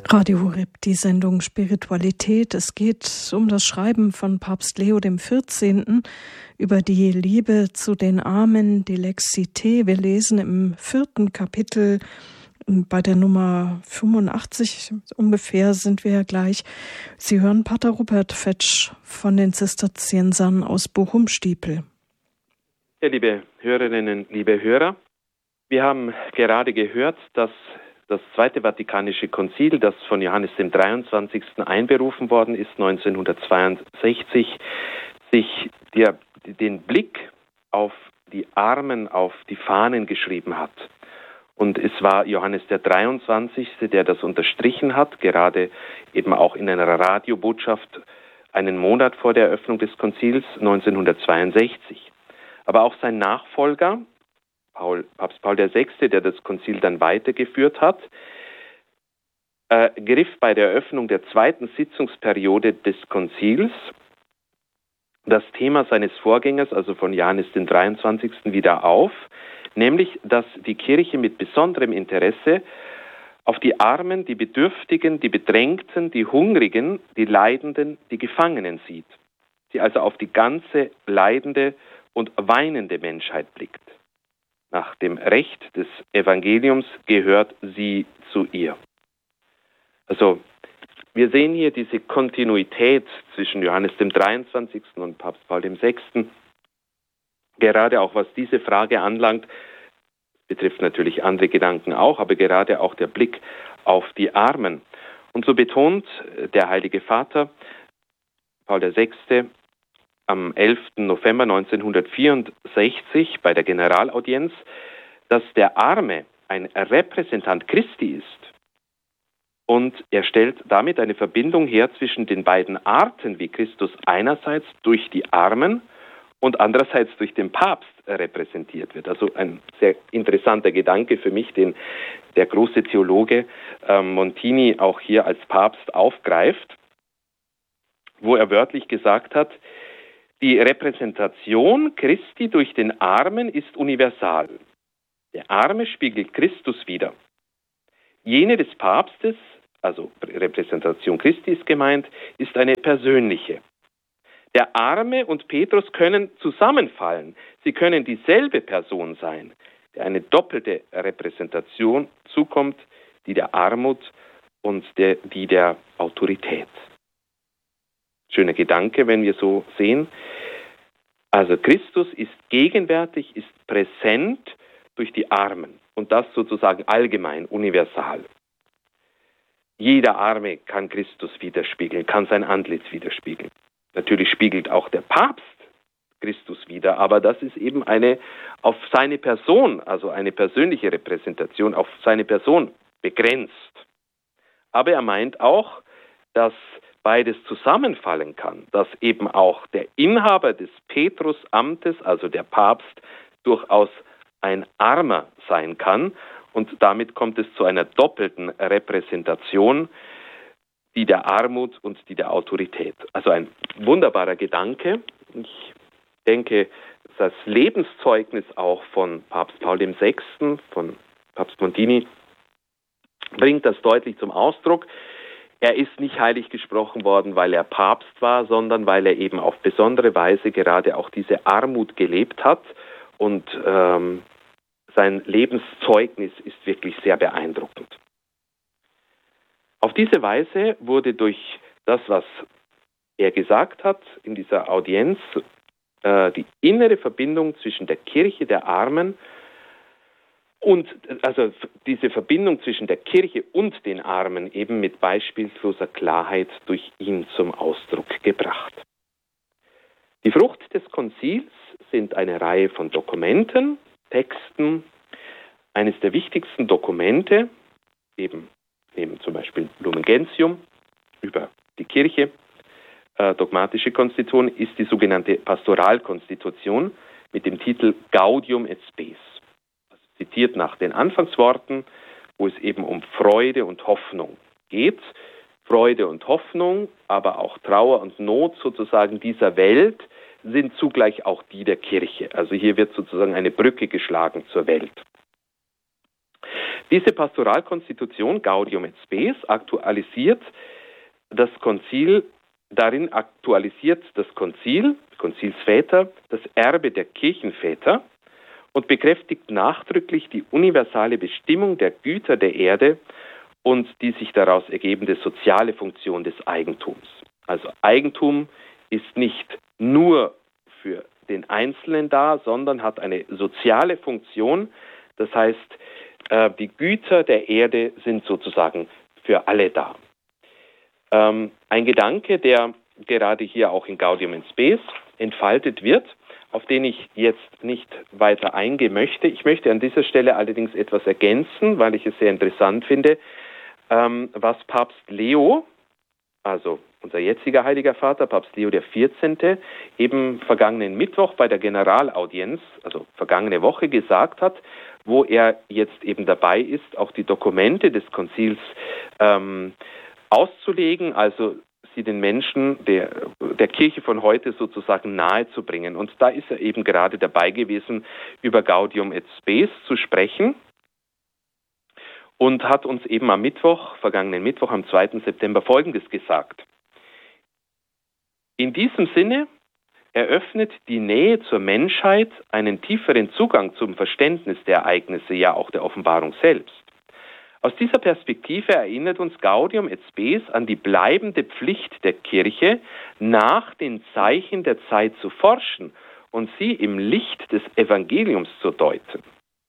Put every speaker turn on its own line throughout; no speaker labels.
Radio Horeb, die Sendung Spiritualität. Es geht um das Schreiben von Papst Leo XIV. Über die Liebe zu den Armen, die Lexité. Wir lesen im 4. Kapitel, bei der Nummer 85 ungefähr sind wir ja gleich. Sie hören Pater Rupert Fetsch von den Zisterziensern aus Bochum-Stiepel.
Ja, liebe Hörerinnen, liebe Hörer, wir haben gerade gehört, dass das Zweite Vatikanische Konzil, das von Johannes dem 23. einberufen worden ist, 1962, sich den Blick auf die Armen, auf die Fahnen geschrieben hat. Und es war Johannes der 23., der das unterstrichen hat, gerade eben auch in einer Radiobotschaft einen Monat vor der Eröffnung des Konzils 1962. Aber auch sein Nachfolger, Papst Paul VI., der das Konzil dann weitergeführt hat, griff bei der Eröffnung der zweiten Sitzungsperiode des Konzils das Thema seines Vorgängers, also von Johannes den 23., wieder auf, nämlich, dass die Kirche mit besonderem Interesse auf die Armen, die Bedürftigen, die Bedrängten, die Hungrigen, die Leidenden, die Gefangenen sieht. Sie also auf die ganze leidende und weinende Menschheit blickt. Nach dem Recht des Evangeliums gehört sie zu ihr. Also wir sehen hier diese Kontinuität zwischen Johannes dem 23. und Papst Paul VI., gerade auch was diese Frage anlangt, betrifft natürlich andere Gedanken auch, aber gerade auch der Blick auf die Armen. Und so betont der Heilige Vater, Paul VI., am 11. November 1964 bei der Generalaudienz, dass der Arme ein Repräsentant Christi ist. Und er stellt damit eine Verbindung her zwischen den beiden Arten, wie Christus einerseits durch die Armen und andererseits durch den Papst repräsentiert wird. Also ein sehr interessanter Gedanke für mich, den der große Theologe Montini auch hier als Papst aufgreift, wo er wörtlich gesagt hat, die Repräsentation Christi durch den Armen ist universal. Der Arme spiegelt Christus wider. Jene des Papstes, also Repräsentation Christi ist gemeint, ist eine persönliche. Der Arme und Petrus können zusammenfallen. Sie können dieselbe Person sein, der eine doppelte Repräsentation zukommt, die der Armut und die der Autorität. Schöner Gedanke, wenn wir so sehen. Also Christus ist gegenwärtig, ist präsent durch die Armen und das sozusagen allgemein, universal. Jeder Arme kann Christus widerspiegeln, kann sein Antlitz widerspiegeln. Natürlich spiegelt auch der Papst Christus wider, aber das ist eben eine auf seine Person, also eine persönliche Repräsentation, auf seine Person begrenzt. Aber er meint auch, dass beides zusammenfallen kann, dass eben auch der Inhaber des Petrusamtes, also der Papst, durchaus ein Armer sein kann und damit kommt es zu einer doppelten Repräsentation, die der Armut und die der Autorität. Also ein wunderbarer Gedanke. Ich denke, das Lebenszeugnis auch von Papst Paul VI., von Papst Montini, bringt das deutlich zum Ausdruck. Er ist nicht heilig gesprochen worden, weil er Papst war, sondern weil er eben auf besondere Weise gerade auch diese Armut gelebt hat. Und sein Lebenszeugnis ist wirklich sehr beeindruckend. Auf diese Weise wurde durch das, was er gesagt hat in dieser Audienz, die innere Verbindung zwischen der Kirche der Armen und also diese Verbindung zwischen der Kirche und den Armen eben mit beispielloser Klarheit durch ihn zum Ausdruck gebracht. Die Frucht des Konzils sind eine Reihe von Dokumenten, Texten. Eines der wichtigsten Dokumente, eben neben zum Beispiel Lumen Gentium über die Kirche, dogmatische Konstitution, ist die sogenannte Pastoralkonstitution mit dem Titel Gaudium et Spes. Zitiert nach den Anfangsworten, wo es eben um Freude und Hoffnung geht. Freude und Hoffnung, aber auch Trauer und Not sozusagen dieser Welt sind zugleich auch die der Kirche. Also hier wird sozusagen eine Brücke geschlagen zur Welt. Diese Pastoralkonstitution Gaudium et Spes aktualisiert das Konzil, darin aktualisiert das Konzilsväter, das Erbe der Kirchenväter und bekräftigt nachdrücklich die universale Bestimmung der Güter der Erde und die sich daraus ergebende soziale Funktion des Eigentums. Also Eigentum ist nicht nur für den Einzelnen da, sondern hat eine soziale Funktion. Das heißt, die Güter der Erde sind sozusagen für alle da. Ein Gedanke, der gerade hier auch in Gaudium et Spes entfaltet wird, auf den ich jetzt nicht weiter eingehen möchte. Ich möchte an dieser Stelle allerdings etwas ergänzen, weil ich es sehr interessant finde, was Papst Leo, also unser jetziger Heiliger Vater, Papst Leo XIV., eben vergangenen Mittwoch bei der Generalaudienz, also vergangene Woche, gesagt hat, wo er jetzt eben dabei ist, auch die Dokumente des Konzils auszulegen, also sie den Menschen der Kirche von heute sozusagen nahezubringen. Und da ist er eben gerade dabei gewesen, über Gaudium et Spes zu sprechen und hat uns eben am vergangenen Mittwoch, am 2. September Folgendes gesagt. In diesem Sinne eröffnet die Nähe zur Menschheit einen tieferen Zugang zum Verständnis der Ereignisse, ja auch der Offenbarung selbst. Aus dieser Perspektive erinnert uns Gaudium et Spes an die bleibende Pflicht der Kirche, nach den Zeichen der Zeit zu forschen und sie im Licht des Evangeliums zu deuten.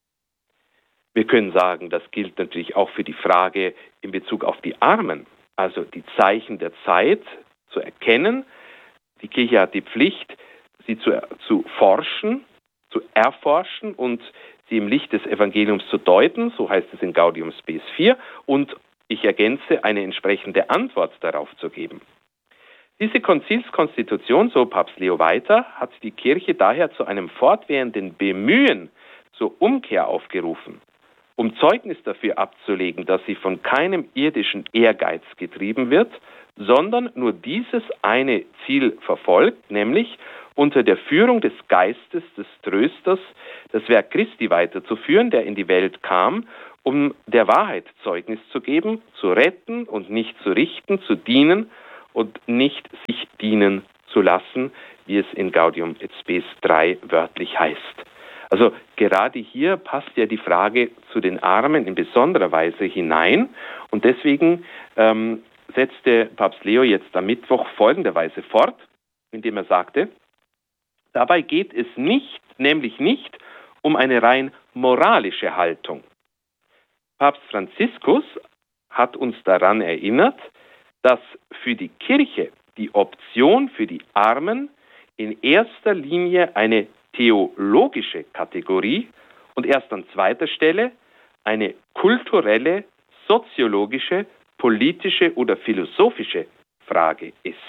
Wir können sagen, das gilt natürlich auch für die Frage in Bezug auf die Armen, also die Zeichen der Zeit zu erkennen. Die Kirche hat die Pflicht, sie zu forschen, zu erforschen und sie im Licht des Evangeliums zu deuten, so heißt es in Gaudium Spes 4, und ich ergänze, eine entsprechende Antwort darauf zu geben. Diese Konzilskonstitution, so Papst Leo weiter, hat die Kirche daher zu einem fortwährenden Bemühen zur Umkehr aufgerufen, um Zeugnis dafür abzulegen, dass sie von keinem irdischen Ehrgeiz getrieben wird, sondern nur dieses eine Ziel verfolgt, nämlich unter der Führung des Geistes des Trösters das Werk Christi weiterzuführen, der in die Welt kam, um der Wahrheit Zeugnis zu geben, zu retten und nicht zu richten, zu dienen und nicht sich dienen zu lassen, wie es in Gaudium et Spes 3 wörtlich heißt. Also gerade hier passt ja die Frage zu den Armen in besonderer Weise hinein und deswegen setzte Papst Leo jetzt am Mittwoch folgenderweise fort, indem er sagte, dabei geht es nämlich nicht um eine rein moralische Haltung. Papst Franziskus hat uns daran erinnert, dass für die Kirche die Option für die Armen in erster Linie eine theologische Kategorie und erst an zweiter Stelle eine kulturelle, soziologische, politische oder philosophische Frage ist.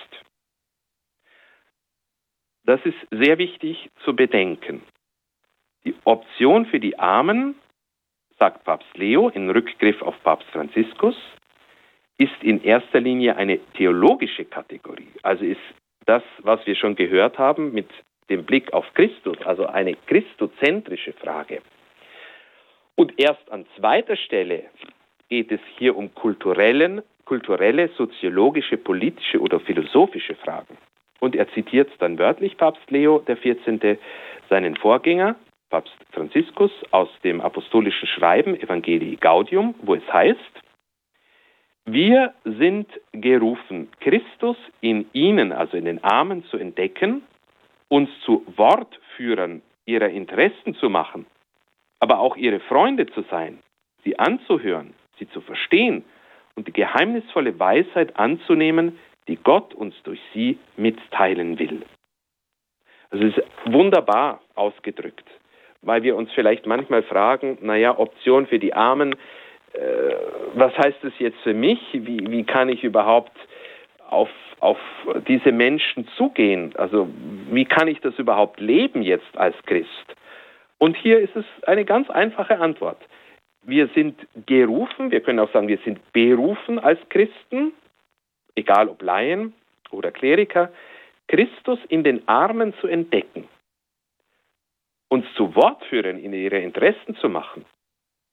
Das ist sehr wichtig zu bedenken. Die Option für die Armen, sagt Papst Leo in Rückgriff auf Papst Franziskus, ist in erster Linie eine theologische Kategorie. Also ist das, was wir schon gehört haben, mit dem Blick auf Christus, also eine christozentrische Frage. Und erst an zweiter Stelle geht es hier um kulturelle, soziologische, politische oder philosophische Fragen. Und er zitiert dann wörtlich Papst Leo XIV. Seinen Vorgänger, Papst Franziskus, aus dem apostolischen Schreiben Evangelii Gaudium, wo es heißt, wir sind gerufen, Christus in ihnen, also in den Armen, zu entdecken, uns zu Wortführern ihrer Interessen zu machen, aber auch ihre Freunde zu sein, sie anzuhören, sie zu verstehen und die geheimnisvolle Weisheit anzunehmen, die Gott uns durch sie mitteilen will. Also es ist wunderbar ausgedrückt, weil wir uns vielleicht manchmal fragen, Option für die Armen, was heißt das jetzt für mich? Wie kann ich überhaupt auf diese Menschen zugehen? Also wie kann ich das überhaupt leben jetzt als Christ? Und hier ist es eine ganz einfache Antwort. Wir sind gerufen, wir können auch sagen, wir sind berufen als Christen, egal ob Laien oder Kleriker, Christus in den Armen zu entdecken, uns zu Wortführern in ihre Interessen zu machen,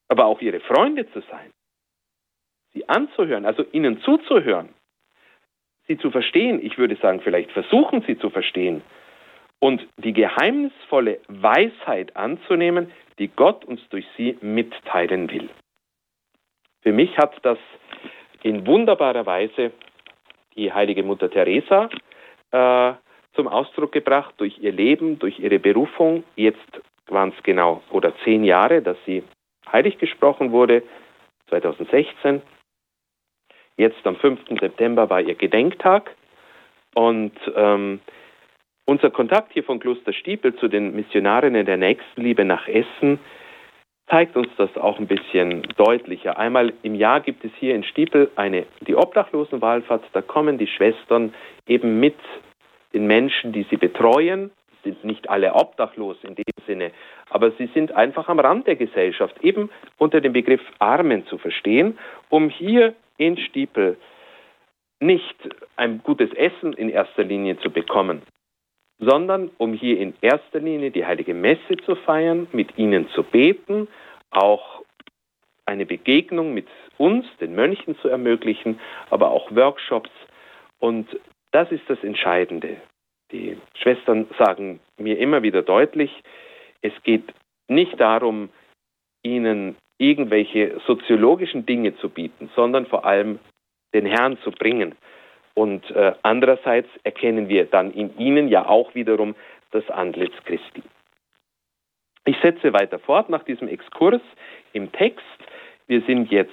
aber auch ihre Freunde zu sein, sie anzuhören, also ihnen zuzuhören, sie zu verstehen, ich würde sagen, vielleicht versuchen sie zu verstehen und die geheimnisvolle Weisheit anzunehmen, die Gott uns durch sie mitteilen will. Für mich hat das in wunderbarer Weise die heilige Mutter Teresa zum Ausdruck gebracht, durch ihr Leben, durch ihre Berufung. Jetzt waren es genau 10 Jahre, dass sie heilig gesprochen wurde, 2016. Jetzt am 5. September war ihr Gedenktag und unser Kontakt hier von Kloster Stiepel zu den Missionarinnen der Nächstenliebe nach Essen zeigt uns das auch ein bisschen deutlicher. Einmal im Jahr gibt es hier in Stiepel die Obdachlosenwallfahrt. Da kommen die Schwestern eben mit den Menschen, die sie betreuen. Sind nicht alle obdachlos in dem Sinne, aber sie sind einfach am Rand der Gesellschaft, eben unter dem Begriff Armen zu verstehen, um hier in Stiepel nicht ein gutes Essen in erster Linie zu bekommen, sondern um hier in erster Linie die heilige Messe zu feiern, mit ihnen zu beten, auch eine Begegnung mit uns, den Mönchen, zu ermöglichen, aber auch Workshops. Und das ist das Entscheidende. Die Schwestern sagen mir immer wieder deutlich, es geht nicht darum, ihnen irgendwelche soziologischen Dinge zu bieten, sondern vor allem den Herrn zu bringen. Und andererseits erkennen wir dann in ihnen ja auch wiederum das Antlitz Christi. Ich setze weiter fort nach diesem Exkurs im Text. Wir sind jetzt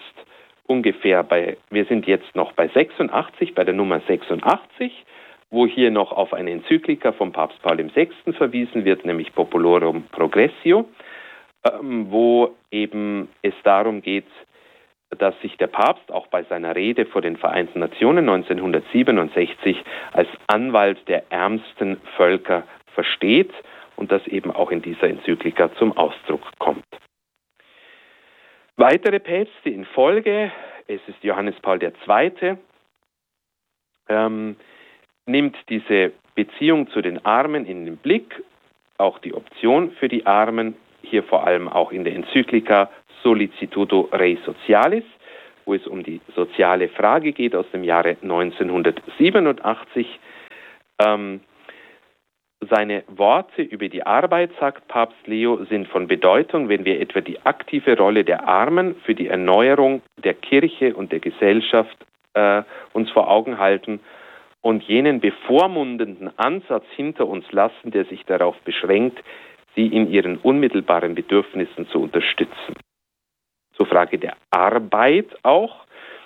noch bei 86, bei der Nummer 86, wo hier noch auf eine Enzyklika von Papst Paul VI. Verwiesen wird, nämlich Populorum Progressio, wo eben es darum geht, dass sich der Papst auch bei seiner Rede vor den Vereinten Nationen 1967 als Anwalt der ärmsten Völker versteht und das eben auch in dieser Enzyklika zum Ausdruck kommt. Weitere Päpste in Folge, es ist Johannes Paul II., nimmt diese Beziehung zu den Armen in den Blick, auch die Option für die Armen, hier vor allem auch in der Enzyklika Solicitudo Rei Socialis, wo es um die soziale Frage geht aus dem Jahre 1987. Seine Worte über die Arbeit, sagt Papst Leo, sind von Bedeutung, wenn wir etwa die aktive Rolle der Armen für die Erneuerung der Kirche und der Gesellschaft uns vor Augen halten und jenen bevormundenden Ansatz hinter uns lassen, der sich darauf beschränkt, sie in ihren unmittelbaren Bedürfnissen zu unterstützen. Zur Frage der Arbeit auch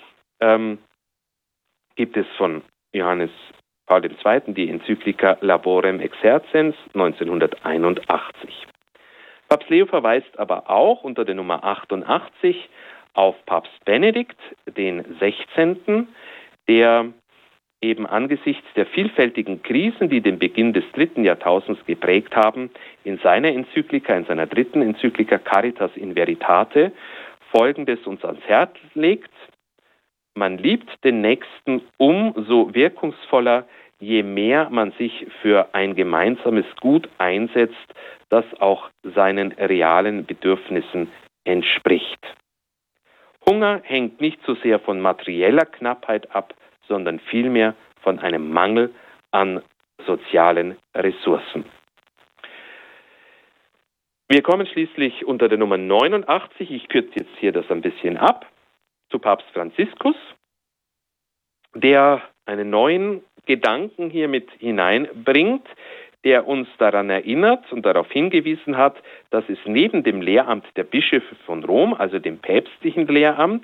gibt es von Johannes Paul II. Die Enzyklika Laborem Exercens 1981. Papst Leo verweist aber auch unter der Nummer 88 auf Papst Benedikt, den 16., der eben angesichts der vielfältigen Krisen, die den Beginn des 3. Jahrtausends geprägt haben, in seiner Enzyklika, in seiner 3. Enzyklika Caritas in Veritate, Folgendes uns ans Herz legt: Man liebt den Nächsten umso wirkungsvoller, je mehr man sich für ein gemeinsames Gut einsetzt, das auch seinen realen Bedürfnissen entspricht. Hunger hängt nicht so sehr von materieller Knappheit ab, sondern vielmehr von einem Mangel an sozialen Ressourcen. Wir kommen schließlich unter der Nummer 89, ich kürze jetzt hier das ein bisschen ab, zu Papst Franziskus, der einen neuen Gedanken hier mit hineinbringt, der uns daran erinnert und darauf hingewiesen hat, dass es neben dem Lehramt der Bischöfe von Rom, also dem päpstlichen Lehramt,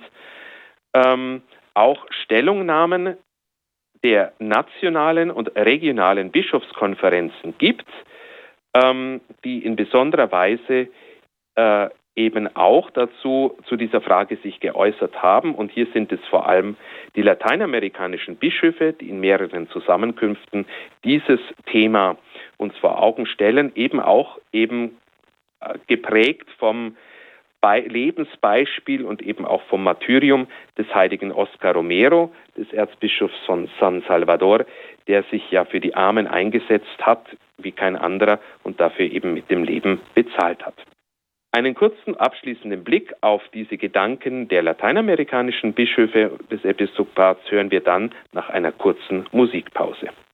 auch Stellungnahmen der nationalen und regionalen Bischofskonferenzen gibt, die in besonderer Weise eben auch zu dieser Frage sich geäußert haben. Und hier sind es vor allem die lateinamerikanischen Bischöfe, die in mehreren Zusammenkünften dieses Thema uns vor Augen stellen, eben geprägt vom Lebensbeispiel und eben auch vom Martyrium des heiligen Oscar Romero, des Erzbischofs von San Salvador, der sich ja für die Armen eingesetzt hat, wie kein anderer, und dafür eben mit dem Leben bezahlt hat. Einen kurzen abschließenden Blick auf diese Gedanken der lateinamerikanischen Bischöfe des Episkopats hören wir dann nach einer kurzen Musikpause.